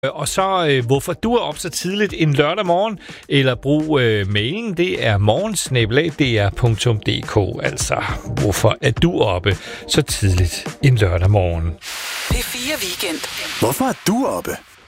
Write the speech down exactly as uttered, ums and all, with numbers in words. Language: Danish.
Og så øh, hvorfor du er op så tidligt en lørdag morgen, eller brug øh, mailen, det er morgen snabel-a d r punktum d k. Altså, hvorfor er du oppe så tidligt en lørdag morgen? P fire Weekend. Hvorfor er du oppe?